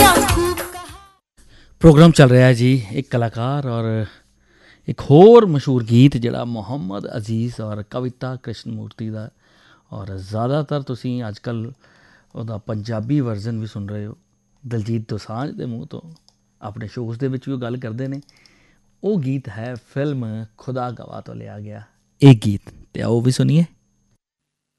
Programme ਚੱਲ ਰਿਹਾ ਜੀ ਇੱਕ ਕਲਾਕਾਰ ਔਰ ਇੱਕ ਹੋਰ ਮਸ਼ਹੂਰ ਗੀਤ ਜਿਹੜਾ ਮੁਹੰਮਦ ਅਜ਼ੀਜ਼ ਔਰ ਕਵਿਤਾ ਕ੍ਰਿਸ਼ਨ ਮੂਰਤੀ ਦਾ ਔਰ ਜ਼ਿਆਦਾਤਰ ਤੁਸੀਂ ਅੱਜ ਕੱਲ੍ਹ ਉਹਦਾ ਪੰਜਾਬੀ ਵਰਜ਼ਨ ਵੀ ਸੁਣ ਰਹੇ ਹੋ ਦਲਜੀਤ ਦੋਸਾਂਝ ਦੇ ਮੂੰਹ ਤੋਂ ਆਪਣੇ ਸ਼ੋਅਜ਼ ਦੇ ਵਿੱਚ ਵੀ ਉਹ ਗੱਲ ਕਰਦੇ ਨੇ। ਉਹ ਗੀਤ ਹੈ ਫਿਲਮ ਖੁਦਾ ਗਵਾਹ ਤੋਂ ਲਿਆ ਗਿਆ ਇਹ ਗੀਤ, ਅਤੇ ਆਓ ਵੀ ਸੁਣੀਏ।